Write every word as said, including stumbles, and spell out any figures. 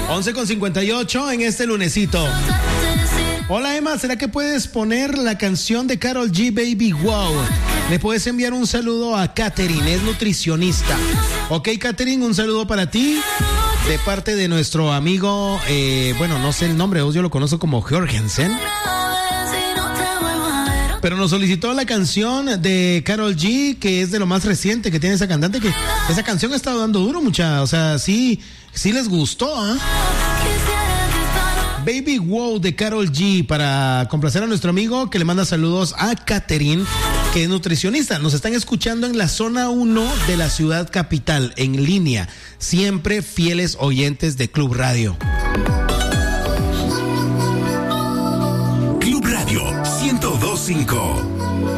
once con cincuenta y ocho en este lunesito. Hola Emma, ¿será que puedes poner la canción de Karol G, Baby Wow? Le puedes enviar un saludo a Katherine, es nutricionista. Ok, Katherine, un saludo para ti de parte de nuestro amigo, eh, bueno, no sé el nombre, yo lo conozco como Jorgensen. Pero nos solicitó la canción de Karol G, que es de lo más reciente que tiene esa cantante, que esa canción ha estado dando duro, mucha, o sea, sí, sí les gustó, ¿ah? ¿eh? Baby Wow de Karol G, para complacer a nuestro amigo que le manda saludos a Katherine, que es nutricionista. Nos están escuchando en la zona uno de la ciudad capital, en línea, siempre fieles oyentes de Club Radio. Club Radio ciento dos punto cinco.